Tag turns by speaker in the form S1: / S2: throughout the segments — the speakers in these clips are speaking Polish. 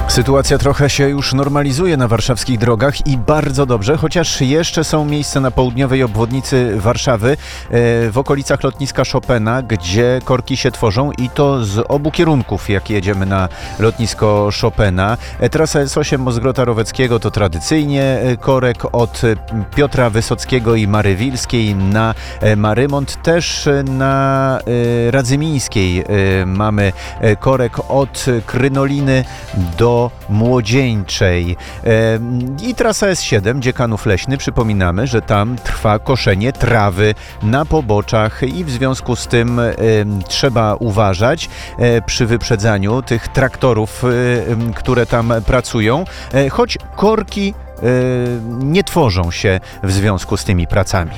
S1: Sytuacja trochę się już normalizuje na warszawskich drogach i bardzo dobrze, chociaż jeszcze są miejsca na południowej obwodnicy Warszawy, w okolicach lotniska Chopina, gdzie korki się tworzą i to z obu kierunków, jak jedziemy na lotnisko Chopina. Trasa S8 Mozgrota Roweckiego to tradycyjnie korek od Piotra Wysockiego i Marywilskiej na Marymont. Też na Radzymińskiej mamy korek od Krynoliny do Młodzieńczej. I trasa S7 Dziekanów Leśny. Przypominamy, że tam trwa koszenie trawy na poboczach i w związku z tym trzeba uważać przy wyprzedzaniu tych traktorów, które tam pracują, choć korki nie tworzą się w związku z tymi pracami.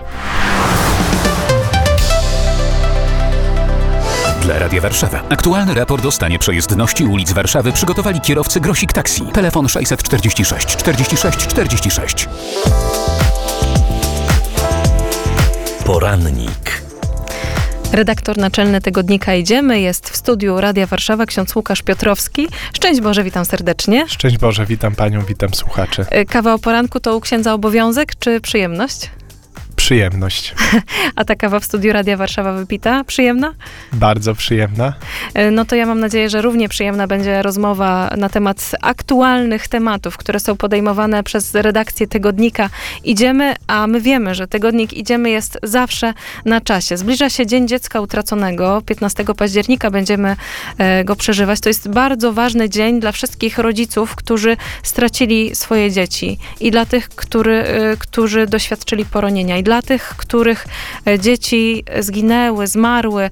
S2: Dla Radia Warszawa. Aktualny raport o stanie przejezdności ulic Warszawy przygotowali kierowcy Grosik Taxi. Telefon 646 46 46. Porannik.
S3: Redaktor naczelny tygodnika Idziemy jest w studiu Radia Warszawa, ksiądz Łukasz Piotrowski. Szczęść Boże, witam serdecznie.
S4: Szczęść Boże, witam panią, witam słuchaczy.
S3: Kawa o poranku to u księdza obowiązek czy przyjemność?
S4: Przyjemność.
S3: A ta kawa w studiu Radia Warszawa wypita? Przyjemna?
S4: Bardzo przyjemna.
S3: No to ja mam nadzieję, że równie przyjemna będzie rozmowa na temat aktualnych tematów, które są podejmowane przez redakcję tygodnika Idziemy, a my wiemy, że tygodnik Idziemy jest zawsze na czasie. Zbliża się Dzień Dziecka Utraconego. 15 października będziemy go przeżywać. To jest bardzo ważny dzień dla wszystkich rodziców, którzy stracili swoje dzieci i dla tych, którzy doświadczyli poronienia i dla tych, których dzieci zginęły, zmarły,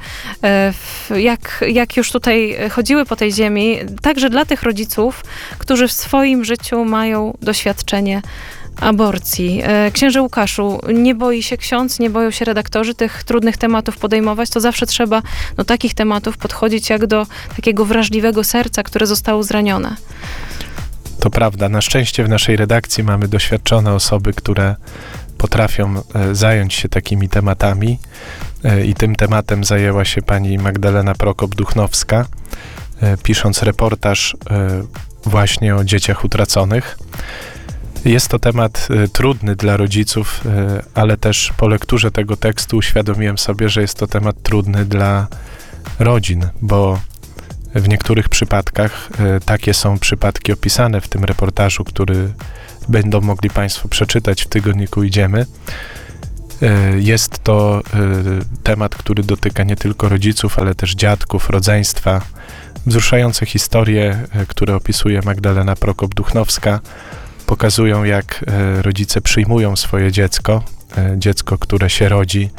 S3: jak już tutaj chodziły po tej ziemi, także dla tych rodziców, którzy w swoim życiu mają doświadczenie aborcji. Księże Łukaszu, nie boi się ksiądz, nie boją się redaktorzy tych trudnych tematów podejmować, to zawsze trzeba do takich tematów podchodzić jak do takiego wrażliwego serca, które zostało zranione.
S4: To prawda. Na szczęście w naszej redakcji mamy doświadczone osoby, które potrafią zająć się takimi tematami i tym tematem zajęła się pani Magdalena Prokop-Duchnowska, pisząc reportaż właśnie o dzieciach utraconych. Jest to temat trudny dla rodziców, ale też po lekturze tego tekstu uświadomiłem sobie, że jest to temat trudny dla rodzin, bo w niektórych przypadkach, takie są przypadki opisane w tym reportażu, który będą mogli państwo przeczytać w tygodniku Idziemy. Jest to temat, który dotyka nie tylko rodziców, ale też dziadków, rodzeństwa. Wzruszające historie, które opisuje Magdalena Prokop-Duchnowska, pokazują, jak rodzice przyjmują swoje dziecko, które się rodzi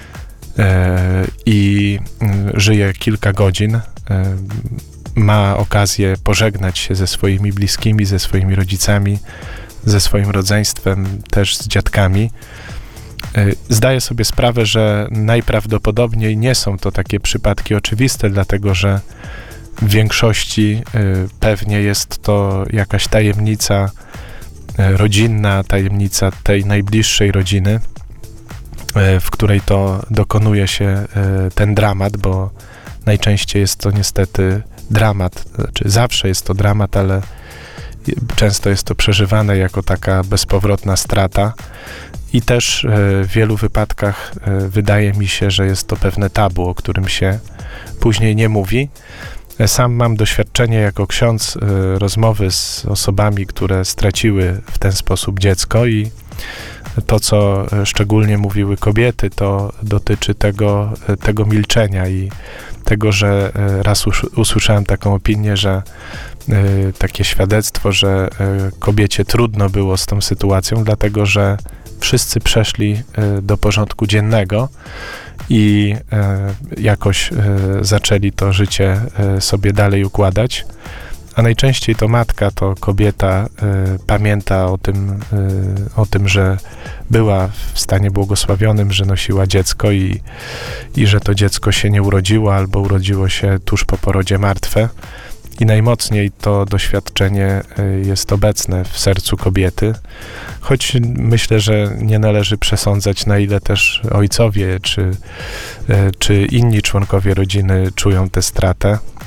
S4: i żyje kilka godzin. Ma okazję pożegnać się ze swoimi bliskimi, ze swoimi rodzicami, ze swoim rodzeństwem, też z dziadkami. Zdaję sobie sprawę, że najprawdopodobniej nie są to takie przypadki oczywiste, dlatego że w większości pewnie jest to jakaś tajemnica rodzinna, tajemnica tej najbliższej rodziny, w której to dokonuje się ten dramat, bo najczęściej jest to niestety dramat, znaczy zawsze jest to dramat, ale często jest to przeżywane jako taka bezpowrotna strata i też w wielu wypadkach wydaje mi się, że jest to pewne tabu, o którym się później nie mówi. Sam mam doświadczenie jako ksiądz rozmowy z osobami, które straciły w ten sposób dziecko i to, co szczególnie mówiły kobiety, to dotyczy tego milczenia i tego, że raz usłyszałem taką opinię, że takie świadectwo, że kobiecie trudno było z tą sytuacją, dlatego że wszyscy przeszli do porządku dziennego i jakoś zaczęli to życie sobie dalej układać. A najczęściej to matka, to kobieta pamięta o tym, że była w stanie błogosławionym, że nosiła dziecko i że to dziecko się nie urodziło albo urodziło się tuż po porodzie martwe. I najmocniej to doświadczenie jest obecne w sercu kobiety, choć myślę, że nie należy przesądzać, na ile też ojcowie czy inni członkowie rodziny czują tę stratę.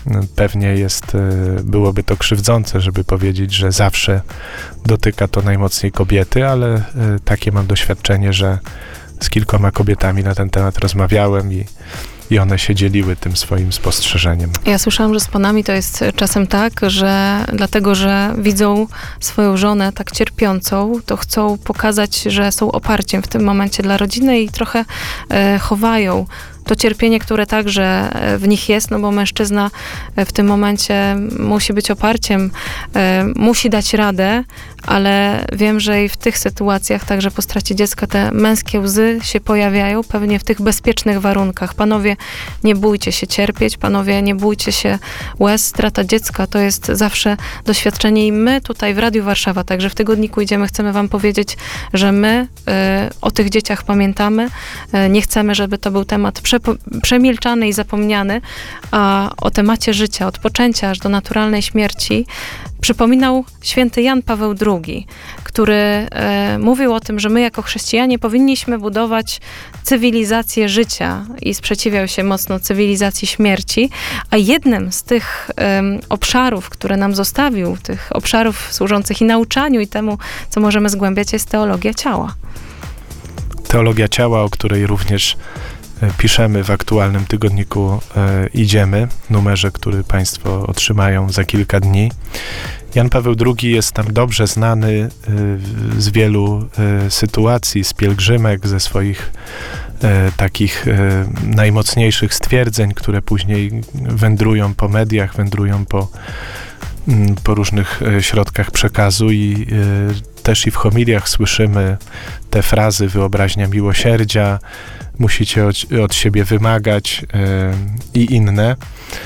S4: Pewnie byłoby to krzywdzące, żeby powiedzieć, że zawsze dotyka to najmocniej kobiety, ale takie mam doświadczenie, że z kilkoma kobietami na ten temat rozmawiałem i one się dzieliły tym swoim spostrzeżeniem.
S3: Ja słyszałam, że z panami to jest czasem tak, że dlatego, że widzą swoją żonę tak cierpiącą, to chcą pokazać, że są oparciem w tym momencie dla rodziny i trochę chowają to cierpienie, które także w nich jest, no bo mężczyzna w tym momencie musi być oparciem, musi dać radę, ale wiem, że i w tych sytuacjach, także po stracie dziecka, te męskie łzy się pojawiają pewnie w tych bezpiecznych warunkach. Panowie, nie bójcie się cierpieć, panowie, nie bójcie się łez. Strata dziecka to jest zawsze doświadczenie i my tutaj w Radiu Warszawa, także w Tygodniku Idziemy, chcemy wam powiedzieć, że my o tych dzieciach pamiętamy. Nie chcemy, żeby to był temat przemilczany i zapomniany, a o temacie życia, od poczęcia aż do naturalnej śmierci przypominał święty Jan Paweł II, który mówił o tym, że my jako chrześcijanie powinniśmy budować cywilizację życia i sprzeciwiał się mocno cywilizacji śmierci, a jednym z tych obszarów, które nam zostawił, tych obszarów służących i nauczaniu i temu, co możemy zgłębiać, jest teologia ciała.
S4: Teologia ciała, o której również piszemy w aktualnym tygodniku Idziemy, numerze, który Państwo otrzymają za kilka dni. Jan Paweł II jest nam dobrze znany z wielu sytuacji, z pielgrzymek, ze swoich takich najmocniejszych stwierdzeń, które później wędrują po mediach, wędrują po różnych środkach przekazu i też i w homiliach słyszymy te frazy: wyobraźnia miłosierdzia, musicie od siebie wymagać i inne.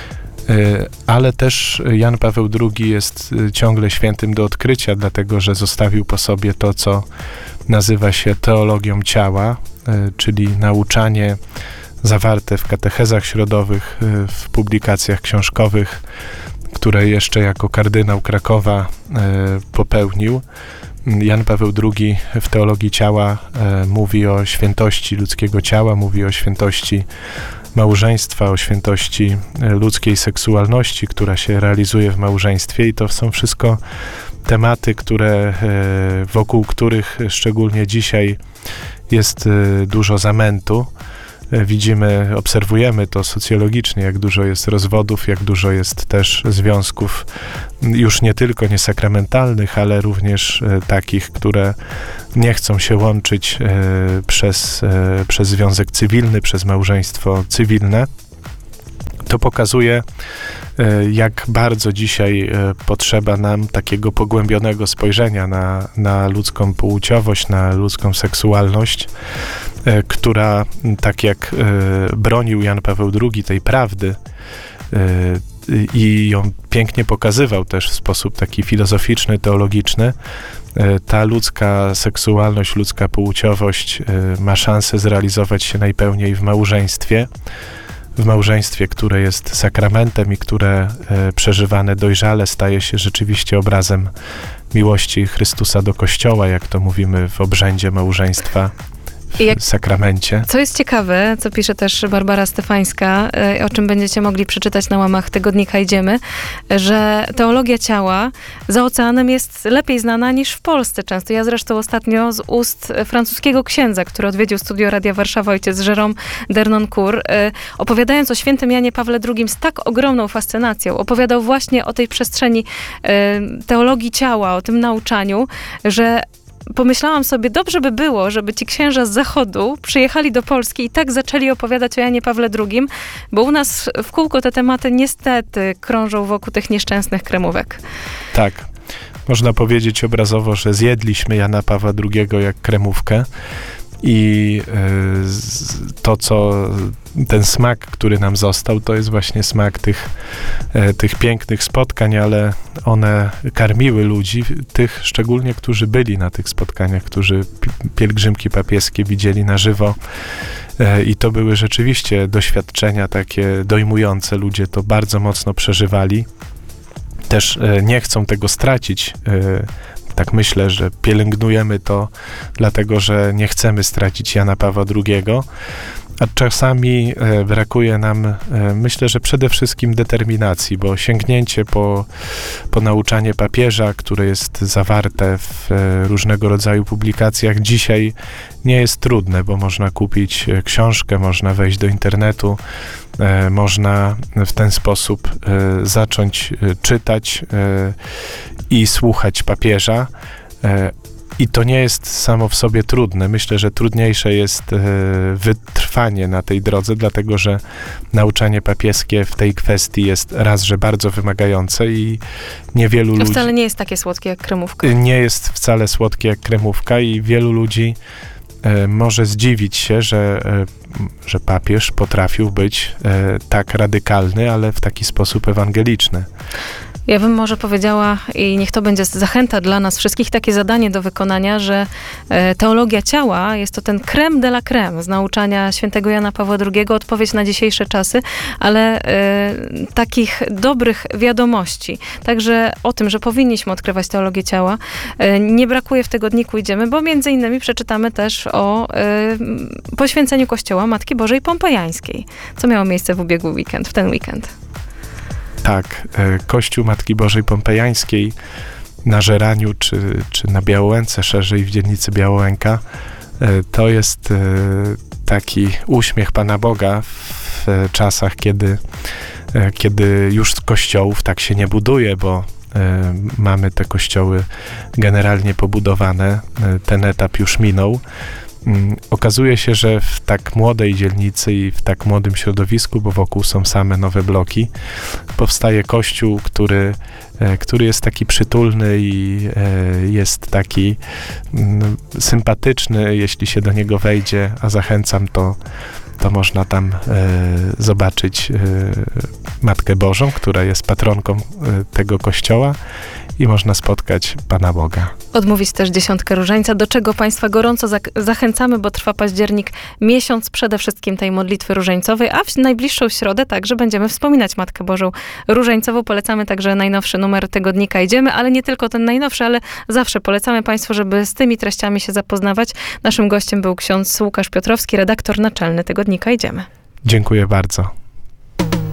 S4: Ale też Jan Paweł II jest ciągle świętym do odkrycia, dlatego że zostawił po sobie to, co nazywa się teologią ciała, czyli nauczanie zawarte w katechezach środowych, w publikacjach książkowych, które jeszcze jako kardynał Krakowa popełnił. Jan Paweł II w teologii ciała mówi o świętości ludzkiego ciała, mówi o świętości małżeństwa, o świętości ludzkiej seksualności, która się realizuje w małżeństwie, i to są wszystko tematy, wokół których szczególnie dzisiaj jest dużo zamętu. Widzimy, obserwujemy to socjologicznie, jak dużo jest rozwodów, jak dużo jest też związków już nie tylko niesakramentalnych, ale również takich, które nie chcą się łączyć przez związek cywilny, przez małżeństwo cywilne. To pokazuje, jak bardzo dzisiaj potrzeba nam takiego pogłębionego spojrzenia na ludzką płciowość, na ludzką seksualność, która, tak jak bronił Jan Paweł II tej prawdy i ją pięknie pokazywał też w sposób taki filozoficzny, teologiczny, ta ludzka seksualność, ludzka płciowość ma szansę zrealizować się najpełniej w małżeństwie, które jest sakramentem i które przeżywane dojrzale staje się rzeczywiście obrazem miłości Chrystusa do Kościoła, jak to mówimy w obrzędzie małżeństwa, w sakramencie.
S3: Co jest ciekawe, co pisze też Barbara Stefańska, o czym będziecie mogli przeczytać na łamach Tygodnika Idziemy, że teologia ciała za oceanem jest lepiej znana niż w Polsce często. Ja zresztą ostatnio z ust francuskiego księdza, który odwiedził studio Radia Warszawa, ojciec Jérôme Dernoncourt, opowiadając o świętym Janie Pawle II z tak ogromną fascynacją, opowiadał właśnie o tej przestrzeni teologii ciała, o tym nauczaniu, że pomyślałam sobie, dobrze by było, żeby ci księża z Zachodu przyjechali do Polski i tak zaczęli opowiadać o Janie Pawle II, bo u nas w kółko te tematy niestety krążą wokół tych nieszczęsnych kremówek. Tak.
S4: Można powiedzieć obrazowo, że zjedliśmy Jana Pawła II jak kremówkę i ten smak, który nam został, to jest właśnie smak tych pięknych spotkań, ale one karmiły ludzi, tych szczególnie, którzy byli na tych spotkaniach, którzy pielgrzymki papieskie widzieli na żywo, i to były rzeczywiście doświadczenia takie dojmujące. Ludzie to bardzo mocno przeżywali. Też nie chcą tego stracić. Tak myślę, że pielęgnujemy to dlatego, że nie chcemy stracić Jana Pawła II, A czasami brakuje nam, myślę, że przede wszystkim determinacji, bo sięgnięcie po nauczanie papieża, które jest zawarte w różnego rodzaju publikacjach, dzisiaj nie jest trudne, bo można kupić książkę, można wejść do internetu, można w ten sposób zacząć czytać i słuchać papieża. I to nie jest samo w sobie trudne. Myślę, że trudniejsze jest wytrwanie na tej drodze, dlatego że nauczanie papieskie w tej kwestii jest raz, że bardzo wymagające i niewielu ludzi...
S3: Wcale nie jest takie słodkie jak kremówka.
S4: Nie jest wcale słodkie jak kremówka i wielu ludzi może zdziwić się, że papież potrafił być tak radykalny, ale w taki sposób ewangeliczny.
S3: Ja bym może powiedziała, i niech to będzie zachęta dla nas wszystkich, takie zadanie do wykonania, że teologia ciała jest to ten crème de la crème z nauczania świętego Jana Pawła II, odpowiedź na dzisiejsze czasy, ale takich dobrych wiadomości. Także o tym, że powinniśmy odkrywać teologię ciała, nie brakuje w tygodniku Idziemy, bo między innymi przeczytamy też o poświęceniu Kościoła Matki Bożej Pompejańskiej, co miało miejsce w ubiegły weekend, w ten weekend.
S4: Tak, Kościół Matki Bożej Pompejańskiej na Żeraniu, czy na Białołęce, szerzej w dzielnicy Białołęka, to jest taki uśmiech Pana Boga w czasach, kiedy już kościołów tak się nie buduje, bo mamy te kościoły generalnie pobudowane, ten etap już minął. Okazuje się, że w tak młodej dzielnicy i w tak młodym środowisku, bo wokół są same nowe bloki, powstaje kościół, który jest taki przytulny i jest taki sympatyczny, jeśli się do niego wejdzie, a zachęcam, to można tam zobaczyć Matkę Bożą, która jest patronką tego kościoła i można spotkać Pana Boga.
S3: Odmówić też 10 Różańca, do czego Państwa gorąco zachęcamy, bo trwa październik, miesiąc przede wszystkim tej modlitwy różańcowej, a w najbliższą środę także będziemy wspominać Matkę Bożą Różańcową. Polecamy także najnowszy numer tygodnika Idziemy, ale nie tylko ten najnowszy, ale zawsze polecamy Państwu, żeby z tymi treściami się zapoznawać. Naszym gościem był ksiądz Łukasz Piotrowski, redaktor naczelny tygodnika Idziemy.
S4: Dziękuję bardzo.